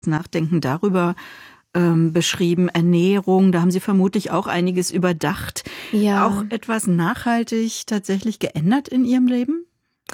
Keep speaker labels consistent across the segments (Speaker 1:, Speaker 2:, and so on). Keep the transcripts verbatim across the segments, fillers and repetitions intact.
Speaker 1: Nachdenken darüber ähm, beschrieben, Ernährung, da haben Sie vermutlich auch einiges überdacht.
Speaker 2: Ja.
Speaker 1: Auch etwas nachhaltig tatsächlich geändert in Ihrem Leben?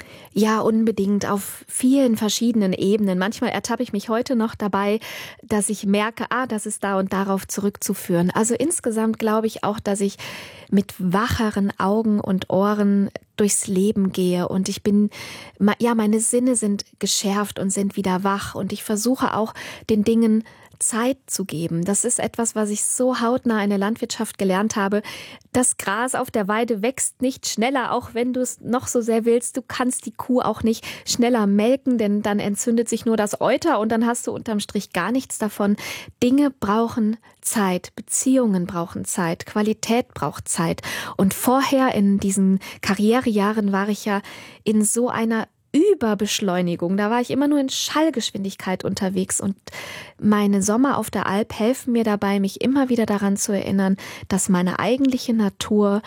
Speaker 2: Ja, unbedingt, auf vielen verschiedenen Ebenen. Manchmal ertappe ich mich heute noch dabei, dass ich merke, ah, das ist da und darauf zurückzuführen. Also insgesamt glaube ich auch, dass ich mit wacheren Augen und Ohren durchs Leben gehe und ich bin, ja, meine Sinne sind geschärft und sind wieder wach und ich versuche auch den Dingen Zeit zu geben. Das ist etwas, was ich so hautnah in der Landwirtschaft gelernt habe. Das Gras auf der Weide wächst nicht schneller, auch wenn du es noch so sehr willst. Du kannst die Kuh auch nicht schneller melken, denn dann entzündet sich nur das Euter und dann hast du unterm Strich gar nichts davon. Dinge brauchen Zeit, Beziehungen brauchen Zeit, Qualität braucht Zeit. Und vorher in diesen Karrierejahren war ich ja in so einer Überbeschleunigung. Da war ich immer nur in Schallgeschwindigkeit unterwegs und meine Sommer auf der Alp helfen mir dabei, mich immer wieder daran zu erinnern, dass meine eigentliche Natur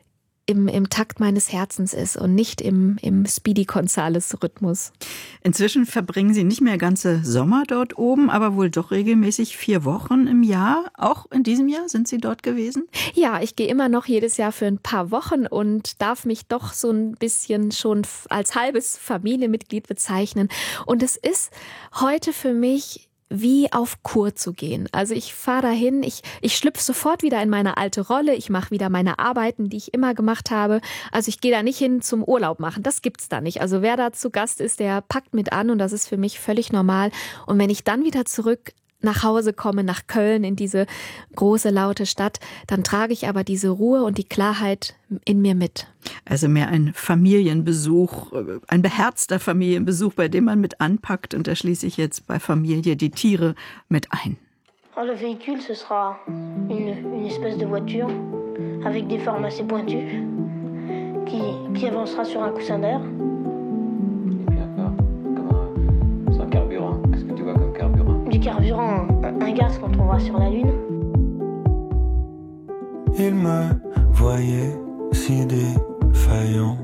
Speaker 2: im, im Takt meines Herzens ist und nicht im, im Speedy-Gonzales-Rhythmus.
Speaker 1: Inzwischen verbringen Sie nicht mehr ganze Sommer dort oben, aber wohl doch regelmäßig vier Wochen im Jahr. Auch in diesem Jahr sind Sie dort gewesen?
Speaker 2: Ja, ich gehe immer noch jedes Jahr für ein paar Wochen und darf mich doch so ein bisschen schon als halbes Familienmitglied bezeichnen. Und es ist heute für mich wie auf Kur zu gehen. Also ich fahre dahin, ich, ich schlüpfe sofort wieder in meine alte Rolle, ich mache wieder meine Arbeiten, die ich immer gemacht habe. Also ich gehe da nicht hin zum Urlaub machen, das gibt's da nicht. Also wer da zu Gast ist, der packt mit an und das ist für mich völlig normal. Und wenn ich dann wieder zurück nach Hause komme, nach Köln, in diese große, laute Stadt, dann trage ich aber diese Ruhe und die Klarheit in mir mit.
Speaker 1: Also mehr ein Familienbesuch, ein beherzter Familienbesuch, bei dem man mit anpackt. Und da schließe ich jetzt bei Familie die Tiere mit ein.
Speaker 3: Le véhicule, ce sera une, une espèce de voiture avec des formes assez pointues qui, qui avancera sur un coussin d'air. Du carburant, un gaz qu'on trouvera sur la Lune.
Speaker 4: Il me voyait si défaillant,